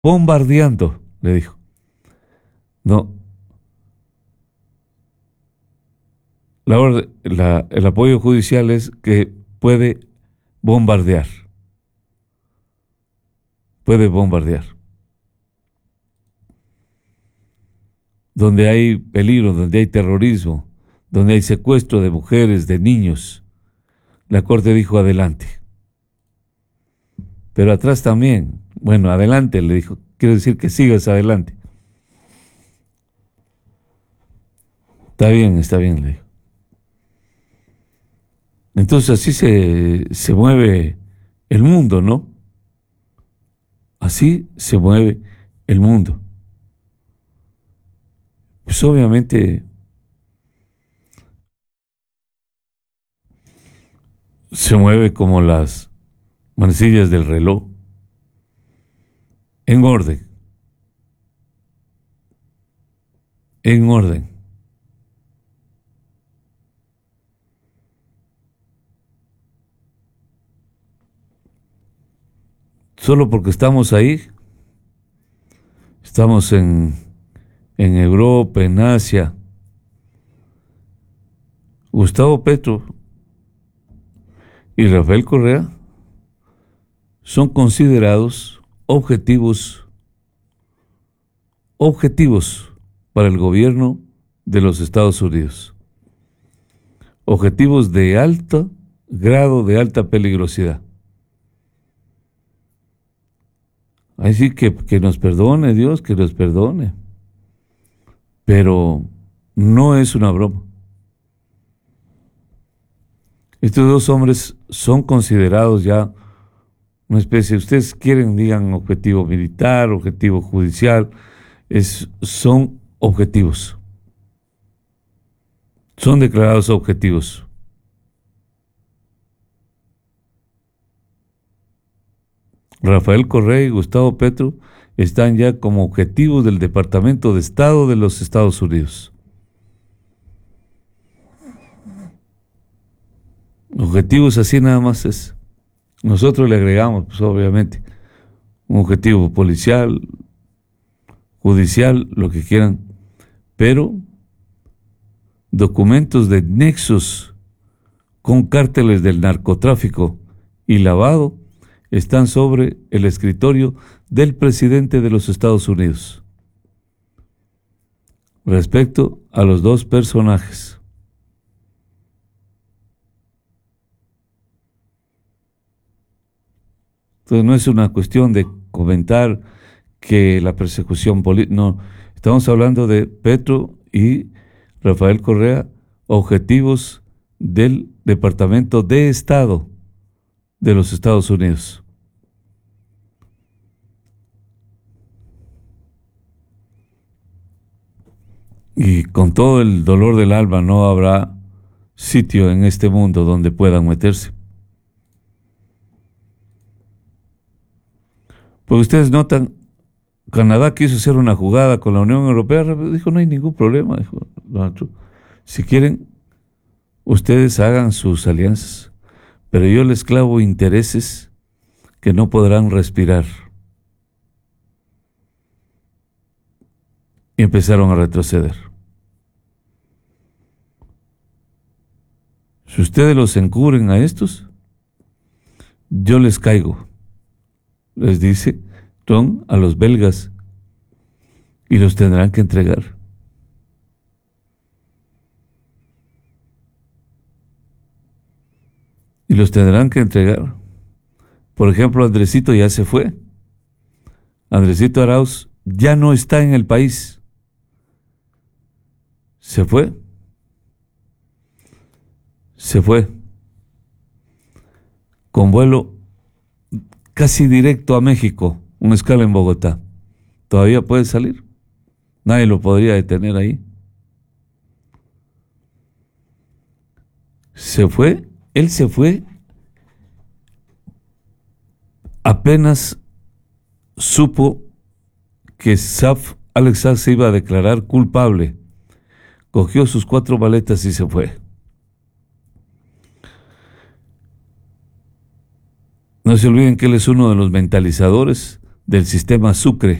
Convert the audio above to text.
bombardeando, le dijo. No, el apoyo judicial es que bombardear, puede bombardear. Donde hay peligro, donde hay terrorismo, donde hay secuestro de mujeres, de niños, la Corte dijo adelante. Pero atrás también, bueno, adelante, le dijo, quiere decir que sigas adelante. Está bien, le dijo. Entonces así se mueve el mundo, ¿no? Así se mueve el mundo. Pues obviamente se mueve como las manecillas del reloj, en orden, en orden. Solo porque estamos ahí, estamos en Europa, en Asia. Gustavo Petro y Rafael Correa son considerados objetivos para el gobierno de los Estados Unidos. Objetivos de alto grado, de alta peligrosidad. Así que nos perdone Dios, que nos perdone. Pero no es una broma. Estos dos hombres son considerados ya una especie, ustedes quieren, digan objetivo militar, objetivo judicial, son objetivos. Son declarados objetivos. Rafael Correa y Gustavo Petro están ya como objetivos del Departamento de Estado de los Estados Unidos. Objetivos así nada más es. Nosotros le agregamos, pues obviamente, un objetivo policial, judicial, lo que quieran, pero documentos de nexos con cárteles del narcotráfico y lavado están sobre el escritorio del presidente de los Estados Unidos respecto a los dos personajes. Entonces no es una cuestión de comentar que la persecución política, no, estamos hablando de Petro y Rafael Correa, objetivos del Departamento de Estado de los Estados Unidos. Y con todo el dolor del alma no habrá sitio en este mundo donde puedan meterse. Porque ustedes notan, Canadá quiso hacer una jugada con la Unión Europea, dijo no hay ningún problema, dijo, si quieren, ustedes hagan sus alianzas, pero yo les clavo intereses que no podrán respirar. Y empezaron a retroceder. Si ustedes los encubren a estos, yo les caigo, les dice Trump a los belgas, y los tendrán que entregar. Y los tendrán que entregar. Por ejemplo, Andresito ya se fue. Andresito Arauz ya no está en el país. Se fue. Se fue. Con vuelo casi directo a México, una escala en Bogotá. Todavía puede salir. Nadie lo podría detener ahí. Se fue. Él se fue apenas supo que Alex Saab se iba a declarar culpable. Cogió sus 4 maletas y se fue. No se olviden que él es uno de los mentalizadores del sistema Sucre